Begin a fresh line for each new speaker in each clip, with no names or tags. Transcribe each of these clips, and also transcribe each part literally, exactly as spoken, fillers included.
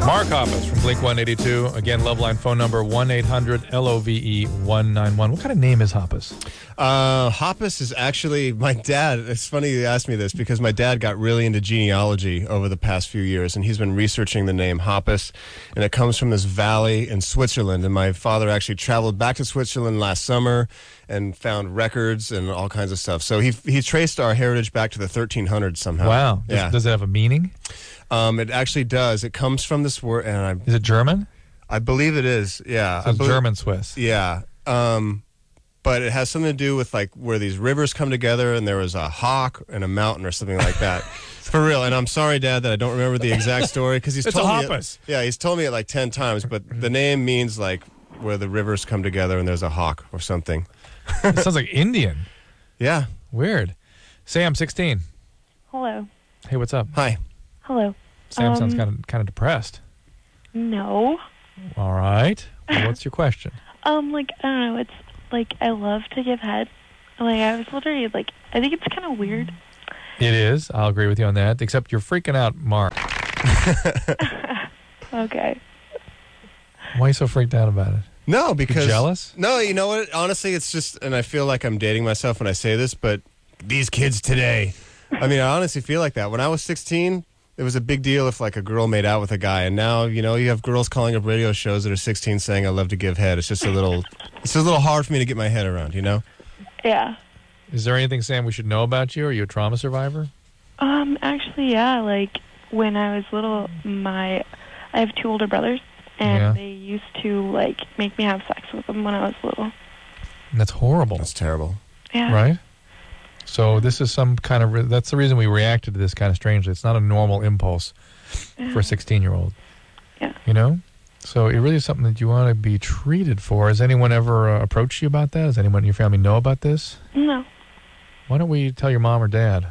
Mark Hoppus from Blink one eighty-two. Again, Loveline phone number one eight hundred L O V E one nine one. What kind of name is Hoppus?
Uh, Hoppus is actually my dad. It's funny you asked me this because my dad got really into genealogy over the past few years, and he's been researching the name Hoppus, and it comes from this valley in Switzerland. And my father actually traveled back to Switzerland last summer and found records and all kinds of stuff. So he he traced our heritage back to the thirteen hundreds somehow.
Wow.
Yeah.
Does, does it have a meaning?
Um, it actually does. It comes from this word, and I
Is it German?
I believe it is. Yeah,
So it's
I believe,
German Swiss.
Yeah. Um, but it has something to do with like where these rivers come together, and there was a hawk and a mountain or something like that. For real. And I'm sorry, Dad, that I don't remember the exact story because he's
It's
told
a
me.
Hoppus.
It, yeah, he's told me it like ten times. But the name means like where the rivers come together, and there's a hawk or something.
It sounds like Indian.
Yeah.
Weird. Sam, sixteen.
Hello.
Hey, what's up?
Hi.
Hello.
Sam
Um,
sounds kind of kind of depressed.
No.
All right. Well, what's your question?
Um, like, I don't know. It's like I love to give head. Like, I was literally like, I think it's kind of weird.
It is. I'll agree with you on that. Except you're freaking out, Mark.
Okay.
Why are you so freaked out about it?
No, because
jealous?
No, you know what? Honestly, it's just, and I feel like I'm dating myself when I say this, but these kids today. I mean, I honestly feel like that. When I was sixteen, it was a big deal if like a girl made out with a guy, and now you know you have girls calling up radio shows that are sixteen saying I love to give head. It's just a little, it's a little hard for me to get my head around, you know.
Yeah.
Is there anything, Sam, we should know about you? Are you a trauma survivor?
Um, actually, yeah. Like, when I was little, my, I have two older brothers, and
Yeah.
they used to, like, make me have sex with them when I was little.
That's horrible.
That's terrible.
Yeah.
Right? So this is some kind of, re- that's the reason we reacted to this kind of strangely. It's not a normal impulse for a sixteen-year-old.
Yeah.
You know? So it really is something that you want to be treated for. Has anyone ever uh, approached you about that? Does anyone in your family know about this?
No.
Why don't we tell your mom or dad?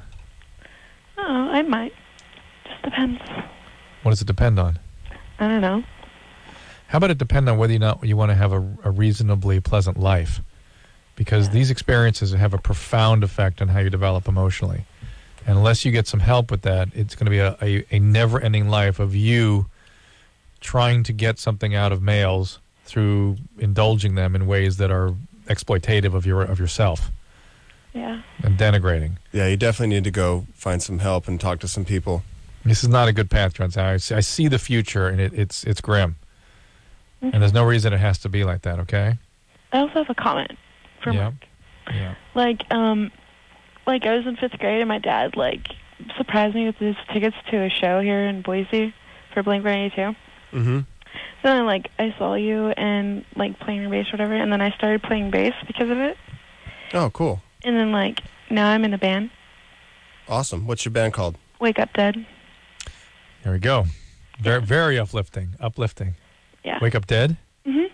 Oh, I might. Just depends.
What does it depend on?
I don't know.
How about it depend on whether or not you want to have a, a reasonably pleasant life? Because these experiences have a profound effect on how you develop emotionally. And unless you get some help with that, it's going to be a, a, a never-ending life of you trying to get something out of males through indulging them in ways that are exploitative of your of yourself
Yeah.
and denigrating.
Yeah, you definitely need to go find some help and talk to some people.
This is not a good path, John. I see, I see the future, and it, it's it's grim. Mm-hmm. And there's no reason it has to be like that, okay?
I also have a comment for
Yeah.
Mark.
Yeah.
Like, um, like I was in fifth grade, and my dad, like, surprised me with his tickets to a show here in Boise for Blink one eighty-two.
Mm-hmm.
So then, like, I saw you and, like, playing your bass or whatever, and then I started playing bass because of it.
Oh, cool.
And then, like, now I'm in a band.
Awesome. What's your band called?
Wake Up Dead.
There we go. Very, very uplifting. Uplifting.
Yeah.
Wake Up Dead?
Mm-hmm.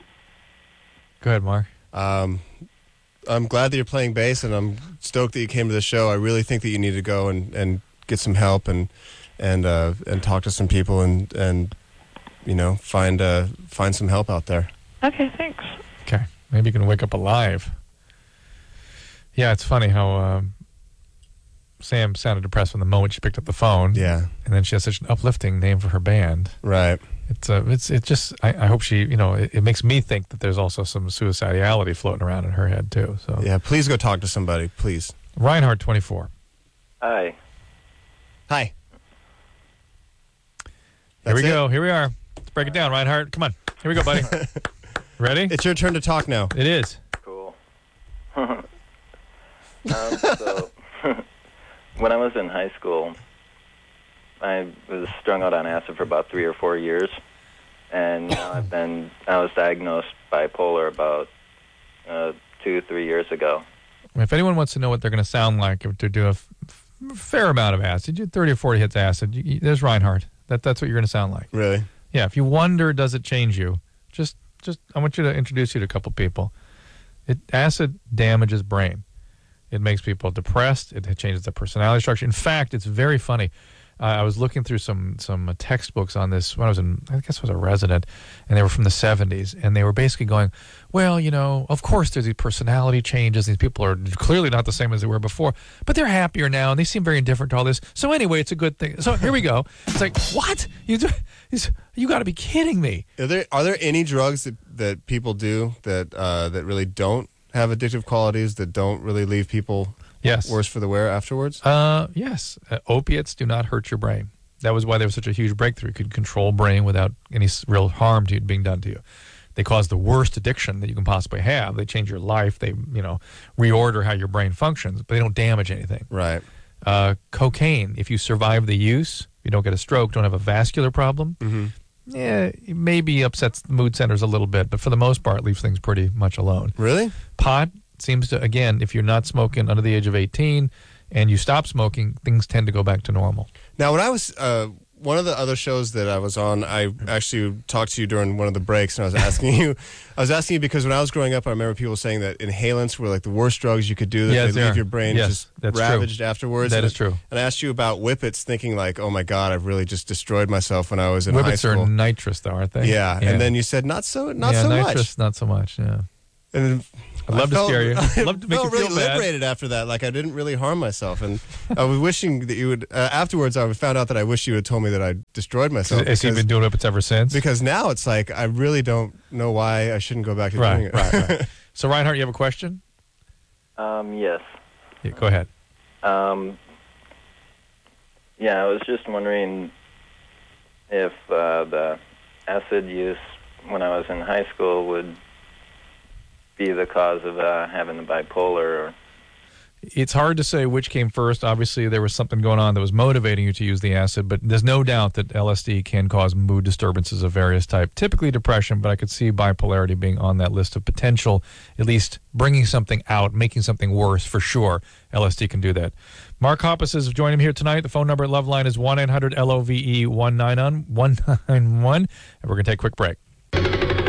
Go ahead, Mark.
Um, I'm glad that you're playing bass, and I'm stoked that you came to the show. I really think that you need to go and, and get some help and and uh, and talk to some people and and you know find uh, find some help out there.
Okay, thanks.
Okay. Maybe you can wake up alive. Yeah, it's funny how um, Sam sounded depressed from the moment she picked up the phone.
Yeah.
And then she has such an uplifting name for her band.
Right.
It's uh, it's it just I, I hope she you know it, it makes me think that there's also some suicidality floating around in her head too. So
Yeah. Please go talk to somebody, please.
Reinhardt, twenty-four.
Hi.
Hi.
Here
That's
we
it?
go. Here we are. Let's break it down, Reinhardt. Come on. Here we go, buddy. Ready?
It's your turn to talk now.
It is.
Cool. um, so, when I was in high school, I was strung out on acid for about three or four years, and now I've been, I was diagnosed bipolar about uh, two, three years ago.
If anyone wants to know what they're going to sound like if they do a f- f- fair amount of acid, you thirty or forty hits acid, you, you, there's Reinhardt. That, that's what you're going to sound like.
Really?
Yeah, if you wonder, does it change you? Just, just I want you to introduce you to a couple people. It, acid damages brain. It makes people depressed. It changes the personality structure. In fact, it's very funny. Uh, I was looking through some some uh, textbooks on this when I was in, I guess I was a resident, and they were from the seventies, and they were basically going, well, you know, of course there's these personality changes. These people are clearly not the same as they were before, but they're happier now, and they seem very indifferent to all this. So anyway, it's a good thing. So here we go. It's like, what? You do, you got to be kidding me.
Are there are there any drugs that, that people do that uh, that really don't have addictive qualities, that don't really leave people
Yes.
worse for the wear afterwards?
Uh, yes. Uh, opiates do not hurt your brain. That was why there was such a huge breakthrough. You could control brain without any s- real harm to you being done to you. They cause the worst addiction that you can possibly have. They change your life. They, you know, reorder how your brain functions, but they don't damage anything.
Right.
Uh, cocaine, if you survive the use, you don't get a stroke, don't have a vascular problem,
Mm-hmm.
yeah, it maybe upsets the mood centers a little bit, but for the most part, leaves things pretty much alone.
Really?
Pot seems to, again, if you're not smoking under the age of eighteen and you stop smoking, things tend to go back to normal.
Now, when I was uh, one of the other shows that I was on, I actually talked to you during one of the breaks, and I was asking you, I was asking you because when I was growing up, I remember people saying that inhalants were like the worst drugs you could do. That
Yes,
they
they
leave
are.
your brain
Yes,
just
that's
ravaged
true.
afterwards.
That
and
is true.
And I asked you about whippets, thinking like, oh my god, I've really just destroyed myself when I was in high
Whippets
school.
are nitrous, though, aren't they?
yeah. and then you said not so, not
yeah,
so
nitrous,
much.
not so much. Yeah,
And
I'd love
I
to
felt,
scare you.
I
I'd love to make
felt
you feel
really
bad.
liberated after that. Like I didn't really harm myself, and I was wishing that you would. Uh, afterwards, I found out that I wish you had told me that I destroyed myself.
Has he
because-
been doing whippets ever since?
Because now it's like I really don't know why I shouldn't go back to doing
right,
it.
right, right. So, Reinhardt, you have a question?
Um, yes.
Yeah, go ahead.
Um, yeah, I was just wondering if uh, the acid use when I was in high school would be the cause of uh, having the bipolar. Or
It's hard to say which came first. Obviously, there was something going on that was motivating you to use the acid, but there's no doubt that L S D can cause mood disturbances of various types, typically depression, but I could see bipolarity being on that list of potential, at least bringing something out, making something worse for sure. L S D can do that. Mark Hoppus is joining him here tonight. The phone number at Loveline is one eight hundred L O V E one nine one, and we're going to take a quick break.